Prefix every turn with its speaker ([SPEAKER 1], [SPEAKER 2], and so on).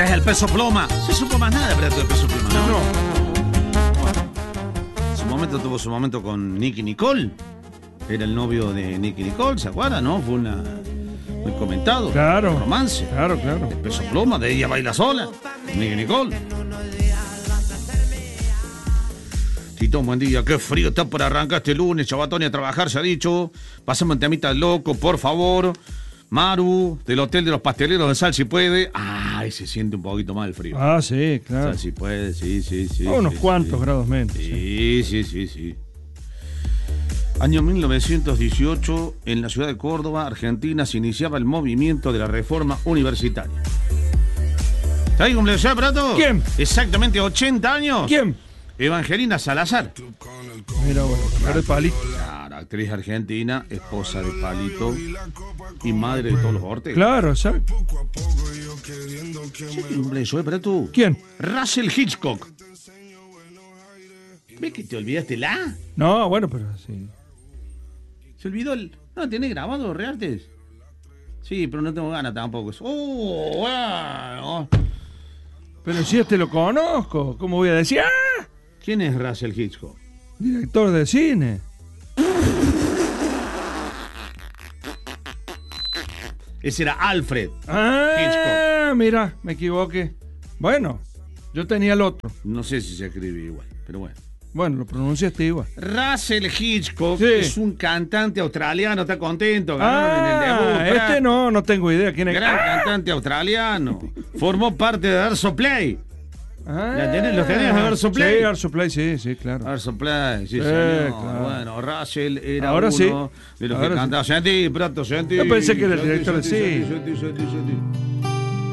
[SPEAKER 1] Es el Peso Pluma. Se supo más nada, Prato, del Peso Pluma.
[SPEAKER 2] No.
[SPEAKER 1] Su momento tuvo su momento con Nicky Nicole. Era el novio de Nicky Nicole, ¿se acuerdan? ¿No? Fue muy comentado.
[SPEAKER 2] Claro.
[SPEAKER 1] Romance.
[SPEAKER 2] Claro.
[SPEAKER 1] El Peso Pluma, de Ella Baila Sola. Nicky Nicole. Tito, buen día. Qué frío está por arrancar este lunes. Chabatón, y a trabajar se ha dicho. Pasemos en temita loco, por favor. Maru, del Hotel de los Pasteleros de Sal, si puede. Ay, se siente un poquito más el frío.
[SPEAKER 2] Ah, sí, claro.
[SPEAKER 1] Sal, si puede, sí.
[SPEAKER 2] Unos
[SPEAKER 1] sí,
[SPEAKER 2] cuantos
[SPEAKER 1] sí.
[SPEAKER 2] grados menos.
[SPEAKER 1] Sí. Año 1918, en la ciudad de Córdoba, Argentina, se iniciaba el movimiento de la reforma universitaria. ¿Sabes cómo le decía, Prato?
[SPEAKER 2] ¿Quién?
[SPEAKER 1] Exactamente 80 años.
[SPEAKER 2] ¿Quién?
[SPEAKER 1] Evangelina Salazar.
[SPEAKER 2] Mira, bueno, claro, el Palito.
[SPEAKER 1] Claro, actriz argentina, esposa de Palito y madre de todos los Ortega.
[SPEAKER 2] Claro, ¿sabes?
[SPEAKER 1] ¿Qué nombre es, Prato?
[SPEAKER 2] ¿Quién?
[SPEAKER 1] Russell Hitchcock. ¿Ves que te olvidaste la?
[SPEAKER 2] No, bueno, pero sí.
[SPEAKER 1] Se olvidó el... No, ¿tenés grabado Reartes? Sí, pero no tengo ganas tampoco. Bueno.
[SPEAKER 2] Pero si este lo conozco, ¿cómo voy a decir? ¡Ah!
[SPEAKER 1] ¿Quién es Russell Hitchcock?
[SPEAKER 2] Director de cine.
[SPEAKER 1] Ese era Alfred
[SPEAKER 2] Ah,
[SPEAKER 1] Hitchcock.
[SPEAKER 2] mira, me equivoqué. Bueno, yo tenía el otro.
[SPEAKER 1] No sé si se escribe igual, pero bueno.
[SPEAKER 2] Bueno, lo pronunciaste igual.
[SPEAKER 1] Russell Hitchcock
[SPEAKER 2] Sí.
[SPEAKER 1] es un cantante australiano, está contento. Ganaron en el debut.
[SPEAKER 2] Este no tengo idea quién es.
[SPEAKER 1] Gran cantante australiano. Formó parte de Arso Play. ¿Los tenés a Arso Play?
[SPEAKER 2] Sí, Arso Play, sí, claro.
[SPEAKER 1] Arso Play, sí, señor.
[SPEAKER 2] claro.
[SPEAKER 1] Bueno, Russell era
[SPEAKER 2] Ahora
[SPEAKER 1] uno
[SPEAKER 2] sí.
[SPEAKER 1] de los
[SPEAKER 2] Ahora
[SPEAKER 1] que
[SPEAKER 2] sí.
[SPEAKER 1] cantaba. Sentí, Prato, sentí.
[SPEAKER 2] Yo pensé que era el director de
[SPEAKER 1] Sentí.